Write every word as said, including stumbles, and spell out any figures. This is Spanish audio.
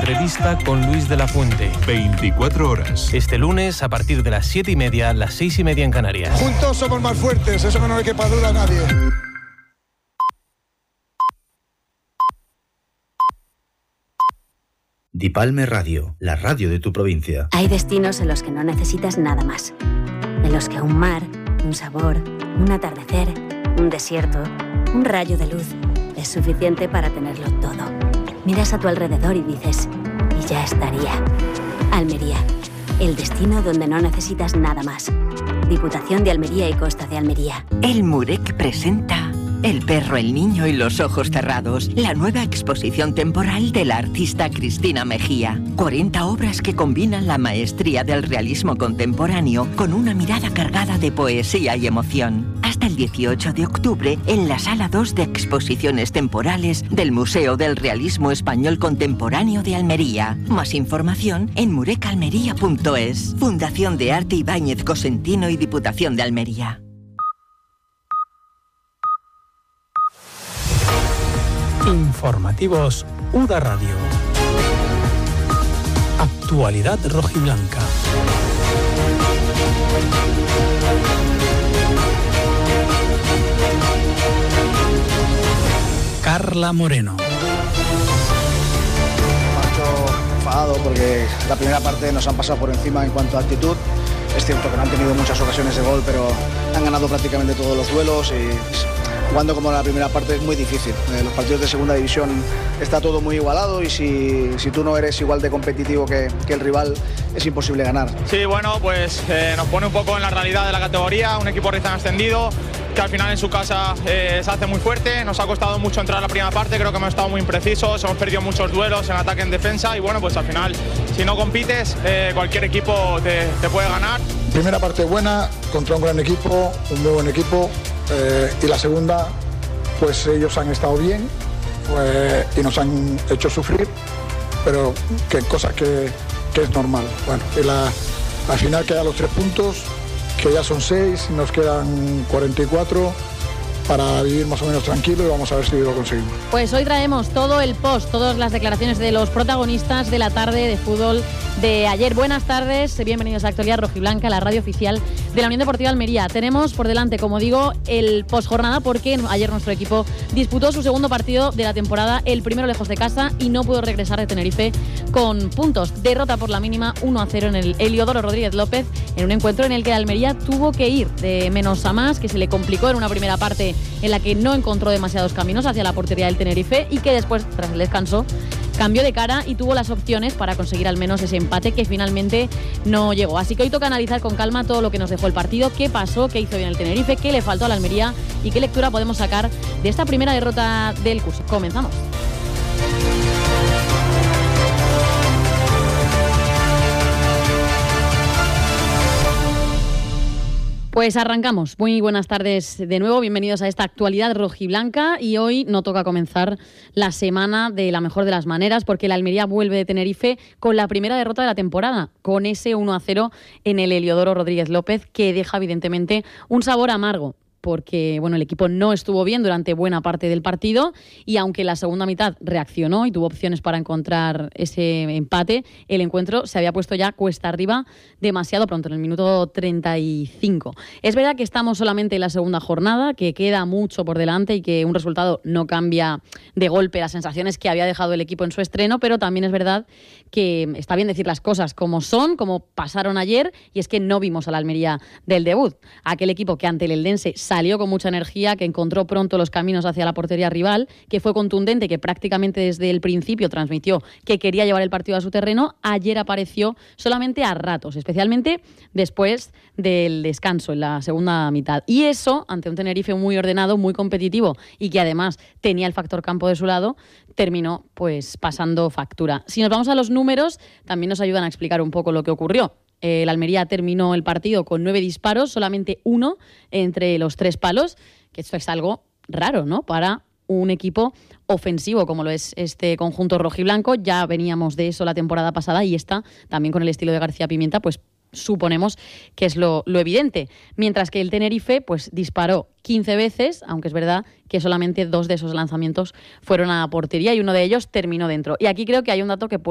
entrevista con Luis de la Fuente. veinticuatro horas. Este lunes a partir de las siete y media, las seis y media en Canarias. Juntos somos más fuertes, eso no le quepa duda a nadie. Dipalme Radio, la radio de tu provincia. Hay destinos en los que no necesitas nada más. En los que un mar, un sabor, un atardecer, un desierto, un rayo de luz es suficiente para tenerlo todo. Miras a tu alrededor y dices, y ya estaría. Almería, el destino donde no necesitas nada más. Diputación de Almería y Costa de Almería. El Murek presenta El perro, el niño y los ojos cerrados, la nueva exposición temporal de la artista Cristina Mejía. cuarenta obras que combinan la maestría del realismo contemporáneo con una mirada cargada de poesía y emoción. Hasta el dieciocho de octubre en la Sala dos de Exposiciones Temporales del Museo del Realismo Español Contemporáneo de Almería. Más información en murecalmería punto es. Fundación de Arte Ibáñez Cosentino y Diputación de Almería. Informativos U D A Radio. Actualidad rojiblanca. Carla Moreno. Marcho enfadado porque la primera parte nos han pasado por encima en cuanto a actitud. Es cierto que no han tenido muchas ocasiones de gol, pero han ganado prácticamente todos los duelos y jugando como la primera parte es muy difícil. En los partidos de segunda división está todo muy igualado y si, si tú no eres igual de competitivo que, que el rival, es imposible ganar. Sí, bueno, pues eh, nos pone un poco en la realidad de la categoría, un equipo recién ascendido, que al final en su casa eh, se hace muy fuerte. Nos ha costado mucho entrar a la primera parte, creo que hemos estado muy imprecisos, hemos perdido muchos duelos en ataque, en defensa y bueno, pues al final, si no compites, eh, cualquier equipo te, te puede ganar. Primera parte buena, contra un gran equipo, un muy buen equipo. Eh, y la segunda, pues ellos han estado bien eh, y nos han hecho sufrir, pero que cosa que, que es normal. Bueno, y la, al final quedan los tres puntos, que ya son seis, nos quedan cuarenta y cuatro para vivir más o menos tranquilo y vamos a ver si lo conseguimos. Pues hoy traemos todo el post, todas las declaraciones de los protagonistas de la tarde de fútbol de ayer. Buenas tardes, bienvenidos a Actualidad Rojiblanca, la radio oficial de la Unión Deportiva Almería. Tenemos por delante, como digo, el postjornada porque ayer nuestro equipo disputó su segundo partido de la temporada, el primero lejos de casa y no pudo regresar de Tenerife con puntos. Derrota por la mínima uno a cero en el Heliodoro Rodríguez López en un encuentro en el que Almería tuvo que ir de menos a más, que se le complicó en una primera parte en la que no encontró demasiados caminos hacia la portería del Tenerife y que después, tras el descanso, cambió de cara y tuvo las opciones para conseguir al menos ese empate que finalmente no llegó. Así que hoy toca analizar con calma todo lo que nos dejó el partido, qué pasó, qué hizo bien el Tenerife, qué le faltó a la Almería y qué lectura podemos sacar de esta primera derrota del curso. Comenzamos. Pues arrancamos. Muy buenas tardes de nuevo, bienvenidos a esta actualidad rojiblanca y hoy no toca comenzar la semana de la mejor de las maneras porque la Almería vuelve de Tenerife con la primera derrota de la temporada, con ese uno a cero en el Heliodoro Rodríguez López que deja evidentemente un sabor amargo. Porque bueno, el equipo no estuvo bien durante buena parte del partido y aunque la segunda mitad reaccionó y tuvo opciones para encontrar ese empate, el encuentro se había puesto ya cuesta arriba demasiado pronto, en el minuto treinta y cinco. Es verdad que estamos solamente en la segunda jornada, que queda mucho por delante y que un resultado no cambia de golpe las sensaciones que había dejado el equipo en su estreno, pero también es verdad que está bien decir las cosas como son, como pasaron ayer, y es que no vimos a la Almería del debut. Aquel equipo que ante el Eldense salió con mucha energía, que encontró pronto los caminos hacia la portería rival, que fue contundente, que prácticamente desde el principio transmitió que quería llevar el partido a su terreno, ayer apareció solamente a ratos, especialmente después del descanso en la segunda mitad. Y eso, ante un Tenerife muy ordenado, muy competitivo y que además tenía el factor campo de su lado, terminó pues pasando factura. Si nos vamos a los números, también nos ayudan a explicar un poco lo que ocurrió. Eh, la Almería terminó el partido con nueve disparos, solamente uno entre los tres palos, que esto es algo raro, ¿no?, para un equipo ofensivo como lo es este conjunto rojiblanco. Ya veníamos de eso la temporada pasada y esta, también con el estilo de García Pimienta, pues suponemos que es lo, lo evidente. Mientras que el Tenerife pues disparó quince veces, aunque es verdad que solamente dos de esos lanzamientos fueron a portería y uno de ellos terminó dentro. Y aquí creo que hay un dato que puede